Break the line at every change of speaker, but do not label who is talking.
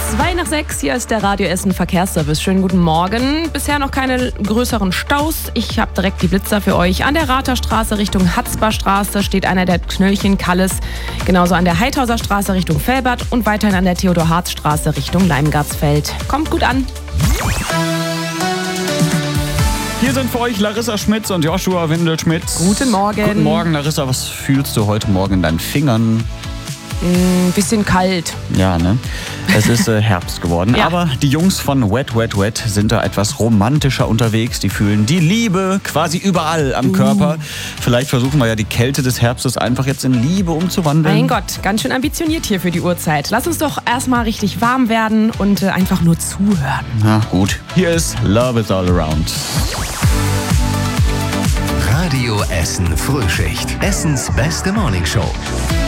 5:02, hier ist der Radio Essen Verkehrsservice. Schönen guten Morgen. Bisher noch keine größeren Staus. Ich habe direkt die Blitzer für euch. An der Ratherstraße Richtung Hatzbarstraße steht einer der Knöllchen Kalles. Genauso an der Heidhauser Straße Richtung Velbert und weiterhin an der Theodor-Harz-Straße Richtung Leimgartsfeld. Kommt gut an.
Hier sind für euch Larissa Schmitz und Joshua Windelschmitz.
Guten Morgen.
Guten Morgen, Larissa. Was fühlst du heute Morgen in deinen Fingern?
Bisschen kalt.
Ja, ne? Es ist Herbst geworden.
Ja.
Aber die Jungs von Wet Wet Wet sind da etwas romantischer unterwegs. Die fühlen die Liebe quasi überall am Körper. Vielleicht versuchen wir ja die Kälte des Herbstes einfach jetzt in Liebe umzuwandeln.
Mein Gott, ganz schön ambitioniert hier für die Uhrzeit. Lass uns doch erstmal richtig warm werden und einfach nur zuhören.
Na gut. Hier ist Love is All Around.
Radio Essen Frühschicht. Essens beste Morningshow.